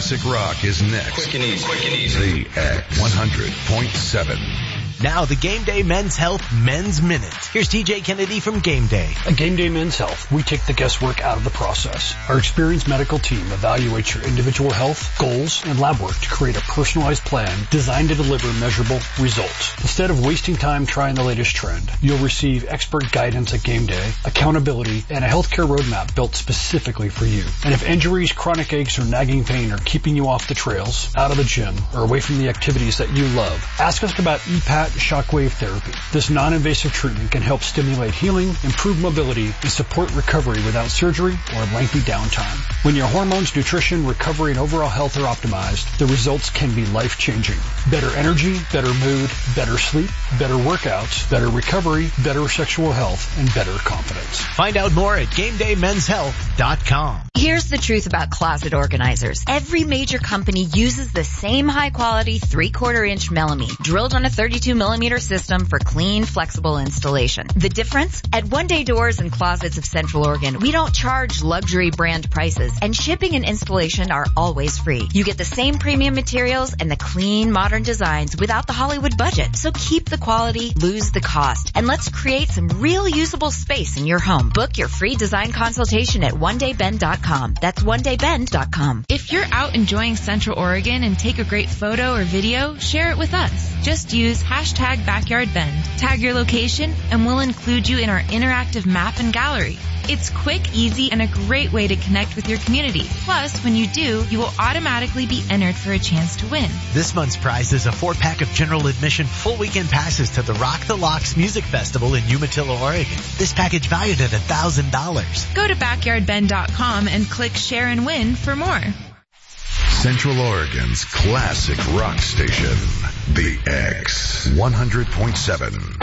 Classic Rock is next. Quick and easy. The X 100.7. Now the Game Day Men's Health Men's Minute. Here's TJ Kennedy from Game Day. At Game Day Men's Health, we take the guesswork out of the process. Our experienced medical team evaluates your individual health, goals, and lab work to create a personalized plan designed to deliver measurable results. Instead of wasting time trying the latest trend, you'll receive expert guidance at Game Day, accountability, and a healthcare roadmap built specifically for you. And if injuries, chronic aches, or nagging pain are keeping you off the trails, out of the gym, or away from the activities that you love, ask us about EPAT Shockwave Therapy. This non-invasive treatment can help stimulate healing, improve mobility, and support recovery without surgery or lengthy downtime. When your hormones, nutrition, recovery, and overall health are optimized, the results can be life-changing. Better energy, better mood, better sleep, better workouts, better recovery, better sexual health, and better confidence. Find out more at GameDayMen'sHealth.com. Here's the truth about closet organizers. Every major company uses the same high-quality 3/4-inch Melamine drilled on a 32mm system for clean, flexible installation. The difference? At One Day Doors and Closets of Central Oregon, we don't charge luxury brand prices, and shipping and installation are always free. You get the same premium materials and the clean, modern designs without the Hollywood budget. So keep the quality, lose the cost, and let's create some real usable space in your home. Book your free design consultation at OneDayBend.com. That's OneDayBend.com. If you're out enjoying Central Oregon and take a great photo or video, share it with us. Just use #BackyardBend. Tag your location and we'll include you in our interactive map and gallery. It's quick, easy, and a great way to connect with your community. Plus, when you do, you will automatically be entered for a chance to win. This month's prize is a 4-pack of general admission full weekend passes to the Rock the Locks Music Festival in Umatilla, Oregon. This package valued at $1,000. Go to BackyardBend.com and click Share and Win for more. Central Oregon's classic rock station, The X 100.7.